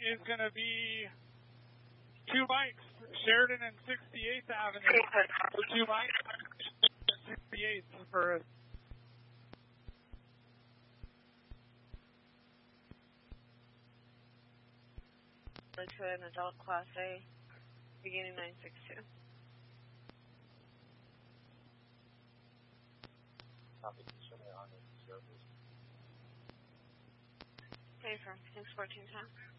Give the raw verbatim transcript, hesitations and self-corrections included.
is going to be two bikes, Sheridan and sixty-eighth Avenue. For two bikes, sixty-eighth for to an adult class A, beginning nine six two. Copy, show me on the surface. Okay, from six fourteen time.